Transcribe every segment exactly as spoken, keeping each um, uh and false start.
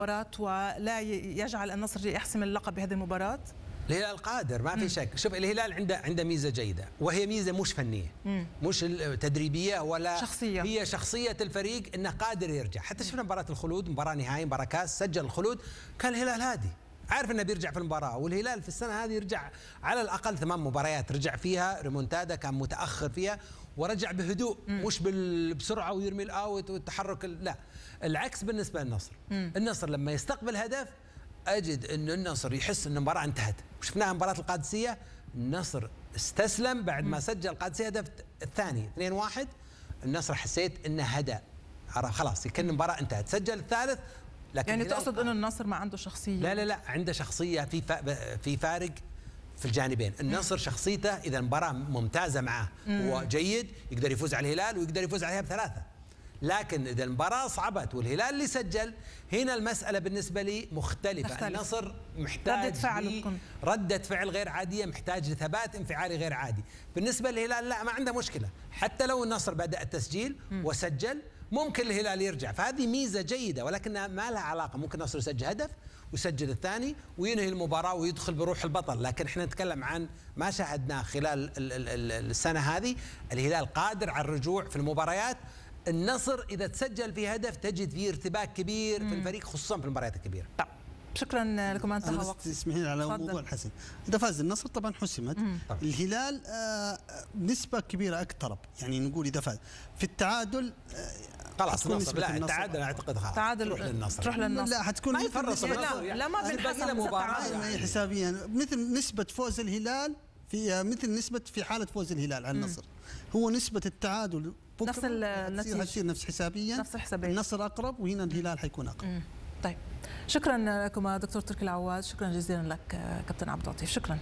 ولا يجعل النصر يحسم اللقب بهذه المباراة؟ الهلال قادر ما في شك. شوف الهلال عنده عنده ميزه جيده، وهي ميزه مش فنيه، مم. مش تدريبيه ولا شخصيه، هي شخصيه الفريق انه قادر يرجع. حتى شفنا مباراه الخلود، مباراه نهائي، مباراه كاس، سجل الخلود، كان الهلال هادي عارف انه بيرجع في المباراه. والهلال في السنه هذه يرجع على الاقل ثمان مباريات رجع فيها ريمونتادا، كان متاخر فيها ورجع بهدوء، مم. مش بسرعه ويرمي الاوت والتحرك، لا العكس بالنسبه للنصر. مم. النصر لما يستقبل هدف أجد أن النصر يحس أن المباراة انتهت، وشفناها مباراة القادسية، النصر استسلم بعد ما سجل القادسية هدف الثاني اثنين واحد، النصر حسيت أنه هدى خلاص كأن المباراة انتهت، سجل الثالث. لكن يعني تقصد أن النصر ما عنده شخصية؟ لا لا لا عنده شخصية، في في فارق في الجانبين. النصر شخصيته إذا المباراة ممتازة معه هو جيد يقدر يفوز على الهلال ويقدر يفوز عليها بثلاثة، لكن إذا المباراة صعبت والهلال اللي سجل، هنا المسألة بالنسبة لي مختلفة. مختلف. النصر محتاج ردة فعل ردة فعل غير عادية، محتاج لثبات انفعالي غير عادي. بالنسبة للهلال لا، ما عنده مشكلة، حتى لو النصر بدأ التسجيل م. وسجل ممكن الهلال يرجع، فهذه ميزة جيدة، ولكنها ما لها علاقة. ممكن النصر يسجل هدف ويسجل الثاني وينهي المباراة ويدخل بروح البطل، لكن احنا نتكلم عن ما شاهدناه خلال السنة هذه. الهلال قادر على الرجوع في المباريات. النصر إذا تسجل في هدف تجد فيه ارتباك كبير في الفريق، خصوصا في المباريات الكبيرة. طب شكرا لكم. انتهى وقت. تسمحين على موضوع الحسم، إذا فاز النصر طبعا حسمت. الهلال آه نسبة كبيرة اقترب، يعني نقول إذا فاز في التعادل آه خلاص النصر، لا التعادل اعتقد خلاص تعادل تروح للنصر، تروح للنصر لا حتكون ما يفرص لا, لا ما بنحسب مباراة حسابيا مثل نسبة فوز الهلال في مثل نسبة في حالة فوز الهلال على النصر. هو نسبة التعادل نفس النتيجة حتصير نفس حسابيا، نفس حسابيا، النصر أقرب وهنا الهلال حيكون أقرب. مم. طيب شكرا لكم دكتور تركي العواد، شكرا جزيلا لك كابتن عبد اللطيف، شكرا.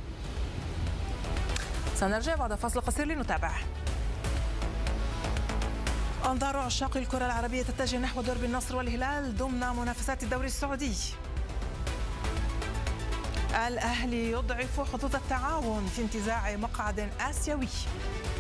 سنرجع بعد فاصل قصير لنتابع. أنظار عشاق الكرة العربية تتجه نحو درب النصر والهلال ضمن منافسات الدوري السعودي. الأهلي يضعف حظوظ التعاون في انتزاع مقعد آسيوي.